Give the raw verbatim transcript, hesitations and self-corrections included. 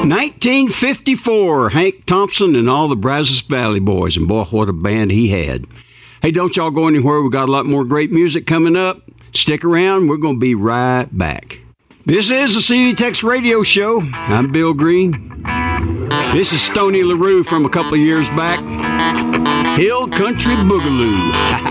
nineteen fifty-four, Hank Thompson and all the Brazos Valley Boys, and boy, what a band he had. Hey, don't y'all go anywhere. We got a lot more great music coming up. Stick around. We're going to be right back. This is the C D Tex Radio Show. I'm Bill Green. This is Stoney LaRue from a couple of years back. Hill Country Boogaloo.